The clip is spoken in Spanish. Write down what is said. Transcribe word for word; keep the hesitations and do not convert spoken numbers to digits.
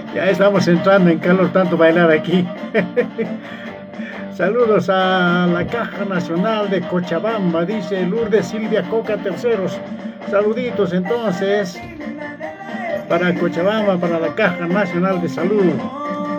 Ya estamos entrando en calor, tanto bailar aquí. Saludos a la Caja Nacional de Cochabamba, dice Lourdes Silvia Coca Terceros. Saluditos entonces para Cochabamba, para la Caja Nacional de Salud.